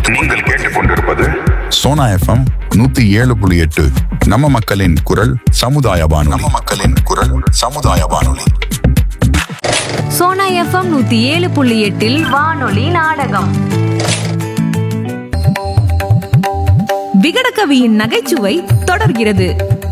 நீங்கள் கேட்டுக்கொண்டிருப்பது சோனா எஃப்எம் 107.8. நம்ம மக்களின் குரல் சமுதாய வானொலி. சோனா எஃப்எம் 107.8 வானொலி நாடகம். விகடகவியின் நகைச்சுவை தொடர்கிறது.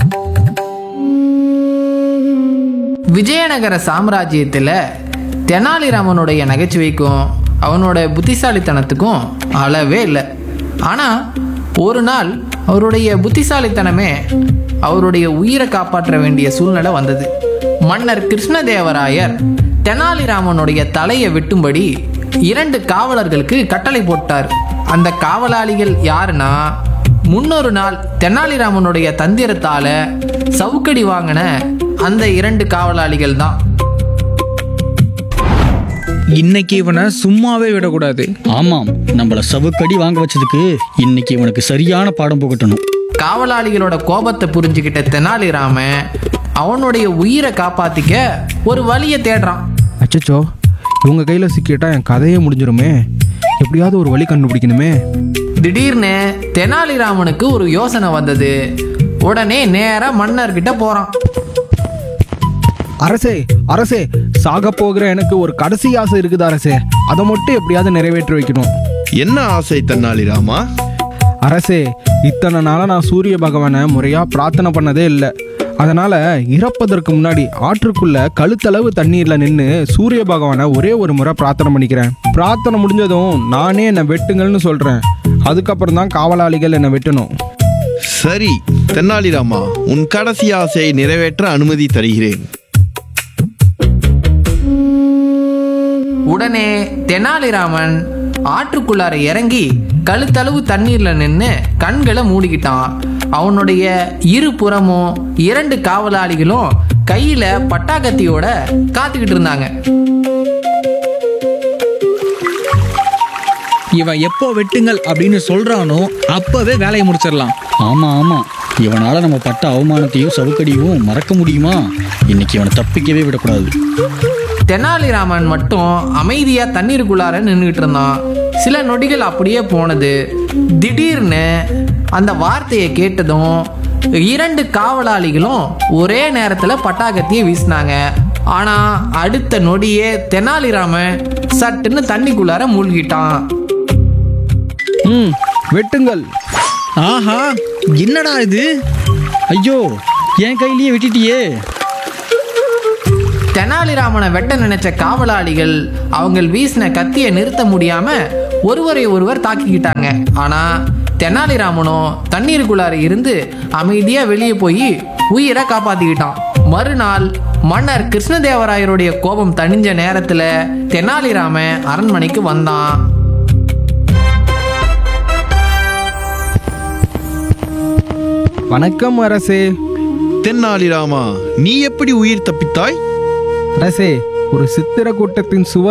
விஜயநகர சாம்ராஜ்யத்தில் தெனாலிராமனுடைய நகைச்சுவைக்கும் அவனோட புத்திசாலித்தனத்துக்கும் அளவே இல்லை. ஆனால் ஒரு நாள் அவருடைய புத்திசாலித்தனமே அவருடைய உயிரை காப்பாற்ற வேண்டிய சூழ்நிலை வந்தது. மன்னர் கிருஷ்ணதேவராயர் தெனாலிராமனுடைய தலையை வெட்டும்படி 2 காவலர்களுக்கு கட்டளை போட்டார். அந்த காவலாளிகள் யாருன்னா, முன்னொரு நாள் தெனாலிராமனுடைய தந்திரத்தால சவுக்கடி வாங்கின அந்த 2 காவலாளிகள் தான். இன்னைக்கு இவனை சும்மாவே விடக்கூடாது. ஆமாம், நம்மள சவுக்கடி வாங்க வச்சதுக்கு இன்னைக்கு இவனுக்கு சரியான பாடம் புகட்டணும். காவலாளிகளோட கோபத்தை புரிஞ்சுக்கிட்ட தெனாலிராமன் அவனுடைய உயிரை காப்பாத்திக்க ஒரு வழியை தேடுறான். அச்சச்சோ, இவங்க கையில் சிக்கிட்டா என் கதையே முடிஞ்சிருமே. எப்படியாவது ஒரு வழி கண்டுபிடிக்கணுமே. திடீர்னு தெனாலிராமனுக்கு ஒரு யோசனை வந்தது. உடனே நேரா மன்னர்கிட்ட போறான். அரசே, சாக போகிற எனக்கு ஒரு கடைசி ஆசை இருக்குது அரசே. அதை மட்டும் எப்படியாவது நிறைவேற்றி வைக்கணும். என்ன ஆசை தெனாலிராமா? அரசே, இத்தனை நாளாக நான் சூரிய பகவானை முறையாக பிரார்த்தனை பண்ணதே இல்லை. அதனால் இறப்பதற்கு முன்னாடி ஆற்றுக்குள்ள கழுத்தளவு தண்ணீரில் நின்று சூரிய பகவானை ஒரே ஒரு முறை பிரார்த்தனை பண்ணிக்கிறேன். பிரார்த்தனை முடிஞ்சதும் நானே என்னை வெட்டுங்கள்னு சொல்கிறேன். அதுக்கப்புறம் தான் காவலாளிகள் என்னை வெட்டணும். சரி தெனாலிராமா, உன் கடைசி ஆசையை நிறைவேற்ற அனுமதி தருகிறேன். உடனே தெனாலிராமன் ஆற்றுக்குள்ளார இறங்கி கழுத்தளவு தண்ணீர்ல நின்று கண்களை மூடிக்கிட்டான். அவனுடைய இரு புறமும் 2 காவலாளிகளும் கையில பட்டாக்கத்தியோட காத்துக்கிட்டு இருந்தாங்க. இவன் எப்போ வெட்டுங்கள் அப்படின்னு சொல்றானோ அப்பவே வேலையை முடிச்சிடலாம். ஆமா, இவனால நம்ம பட்ட அவமானத்தையும் சவுக்கடியும் மறக்க முடியுமா? இன்னைக்கு இவனை தப்பிக்கவே விடக்கூடாது. தெனாலிராமன் மட்டும் அமைதியா தண்ணீருக்குள்ளார நின்றுகிட்டு இருந்தான். சில நொடிகள் அப்படியே போனது. திடீர்னு அந்த வார்த்தையை கேட்டதும் 2 காவலாளிகளும் ஒரே நேரத்துல பட்டாக்கத்தியை வீசினாங்க. ஆனா அடுத்த நொடியே தெனாலிராமன் சட்டுன்னு தண்ணிக்குள்ளார மூழ்கிட்டான். வெட்டுங்கள். ஆஹா, என்னடா இது? ஐயோ, என் கையிலேயே வெட்டிட்டியே. தெனாலிராமனை வெட்ட நினைச்ச காவலாளிகள் அவங்க வீசின கத்தியை நிறுத்த முடியாம ஒருவரை ஒருவர் தாக்கிக்கிட்டாங்க. ஆனா தெனாலிராமனோ தண்ணீருக்குள்ளார இருந்து அமைதியா வெளியே போய் உயிரை காப்பாத்திக்கிட்டான். மறுநாள் மன்னர் கிருஷ்ணதேவராயருடைய கோபம் தணிஞ்ச நேரத்துல தெனாலிராமன் அரண்மனைக்கு வந்தான். வணக்கம் அரசே. தெனாலிராமா, நீ எப்படி உயிர் தப்பித்தாய்? அரசே, ஒரு சித்திர கூட்டத்தின் சுவர்